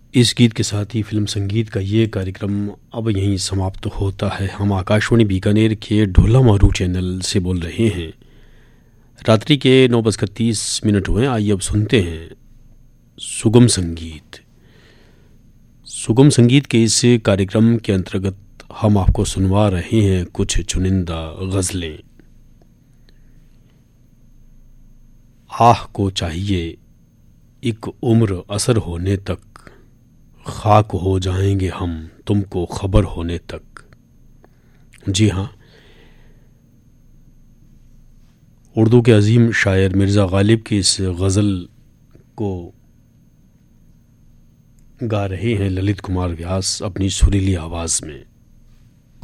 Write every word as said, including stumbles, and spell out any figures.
इस गीत के साथ ही फिल्म संगीत का ये कार्यक्रम अब यहीं समाप्त होता है। हम आकाशवाणी बीकानेर के ढोला मारू चैनल से बोल रहे हैं। रात्रि के नौ बजकर तीस मिनट हुए। आइए अब सुनते हैं सुगम संगीत। सुगम संगीत के इस कार्यक्रम के अंतर्गत हम आपको सुनवा रहे हैं कुछ चुनिंदा गज़लें। आह को चाहिए एक उम्र असर होने तक, खाक हो जाएंगे हम तुमको खबर होने तक। जी हाँ, उर्दू के अजीम शायर मिर्ज़ा गालिब की इस गज़ल को गा रहे हैं ललित कुमार व्यास अपनी सुरीली आवाज़ में।